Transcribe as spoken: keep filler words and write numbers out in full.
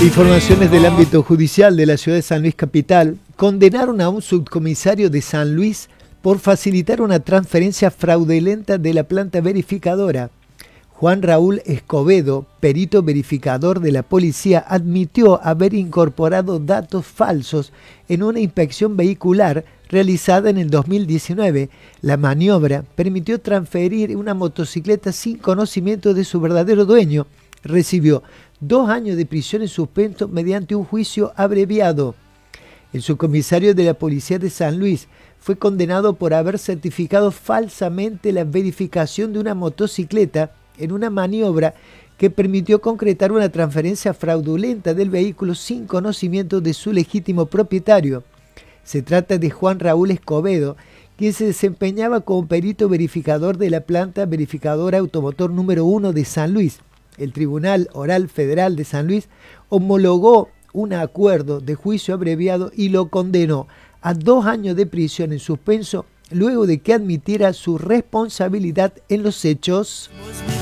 Informaciones del ámbito judicial de la ciudad de San Luis Capital condenaron a un subcomisario de San Luis por facilitar una transferencia fraudulenta de la planta verificadora. Juan Raúl Escobedo, perito verificador de la policía, admitió haber incorporado datos falsos en una inspección vehicular realizada en el dos mil diecinueve. La maniobra permitió transferir una motocicleta sin conocimiento de su verdadero dueño. Recibió dos años de prisión en suspenso mediante un juicio abreviado. El subcomisario de la Policía de San Luis fue condenado por haber certificado falsamente la verificación de una motocicleta en una maniobra que permitió concretar una transferencia fraudulenta del vehículo sin conocimiento de su legítimo propietario. Se trata de Juan Raúl Escobedo, quien se desempeñaba como perito verificador de la planta verificadora automotor número uno de San Luis. El Tribunal Oral Federal de San Luis homologó un acuerdo de juicio abreviado y lo condenó a dos años de prisión en suspenso luego de que admitiera su responsabilidad en los hechos.